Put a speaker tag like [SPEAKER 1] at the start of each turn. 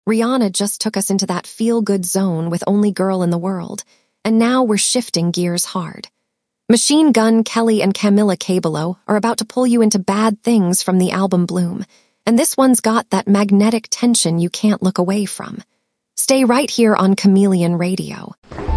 [SPEAKER 1] Rihanna just took us into that feel-good zone with Only Girl in the World, and now we're shifting gears hard. Machine Gun Kelly and Camila Cabello are about to pull you into Bad Things from the album Bloom, and this one's got that magnetic tension you can't look away from. Stay right here on Chameleon Radio.